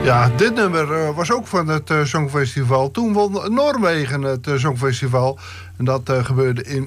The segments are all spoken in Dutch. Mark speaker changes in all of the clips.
Speaker 1: Ja, dit nummer was ook van het Songfestival. Toen won Noorwegen het Songfestival. En dat gebeurde in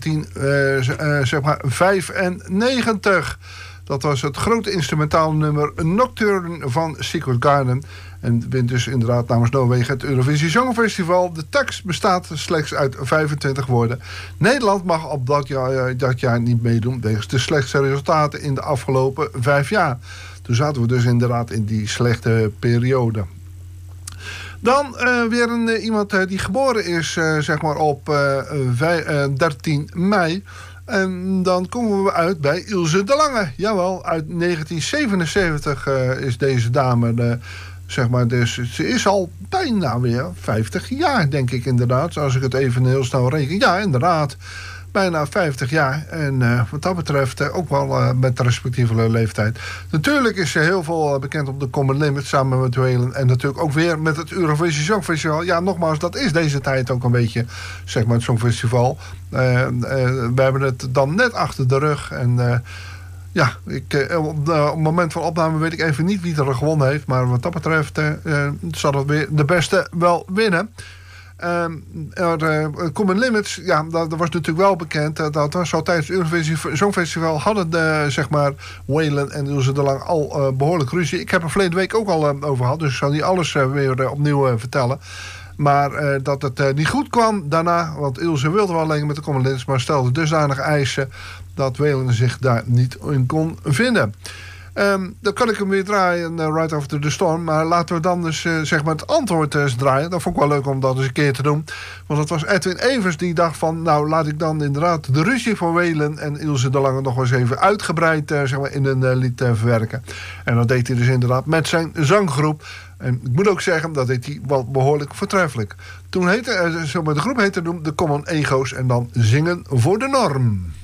Speaker 1: 1995. Dat was het grote instrumentaal nummer Nocturne van Secret Garden. En wint dus inderdaad namens Noorwegen het Eurovisie Songfestival. De tekst bestaat slechts uit 25 woorden. Nederland mag op dat jaar niet meedoen wegens de slechtste resultaten in de afgelopen 5 jaar. Toen zaten we dus inderdaad in die slechte periode. Dan weer iemand die geboren is zeg maar op 13 mei. En dan komen we uit bij Ilse de Lange. Jawel, uit 1977 is deze dame... zeg maar, dus ze is al bijna weer 50 jaar, denk ik inderdaad. Als ik het even heel snel reken. Ja, inderdaad. Bijna 50 jaar. En wat dat betreft ook wel met de respectieve leeftijd. Natuurlijk is ze heel veel bekend op de Common Limit samen met Waylon. En natuurlijk ook weer met het Eurovisie Songfestival. Ja, nogmaals, dat is deze tijd ook een beetje, zeg maar, het Songfestival. We hebben het dan net achter de rug. En ja, op het moment van opname weet ik even niet wie er gewonnen heeft. Maar wat dat betreft zal het weer de beste wel winnen. Common Limits, ja, dat was natuurlijk wel bekend. Dat was al tijdens het Eurovisie Songfestival hadden zeg maar Waylon en Ilse de Lange al behoorlijk ruzie. Ik heb er verleden week ook al over gehad, dus ik zal niet alles weer opnieuw vertellen. Maar dat het niet goed kwam daarna, want Ilse wilde wel alleen met de Common Limits, maar stelde dusdanige eisen dat Waylon zich daar niet in kon vinden. Dan kan ik hem weer draaien, Right After the Storm. Maar laten we dan dus zeg maar het antwoord eens draaien. Dat vond ik wel leuk om dat eens een keer te doen. Want dat was Edwin Evers die dacht van... nou, laat ik dan inderdaad de ruzie van Waylon en Ilse de Lange nog eens even uitgebreid zeg maar in een lied verwerken. En dat deed hij dus inderdaad met zijn zanggroep. En ik moet ook zeggen, dat deed hij wel behoorlijk voortreffelijk. Toen heette, de groep heette de Common Ego's en dan Zingen voor de Norm.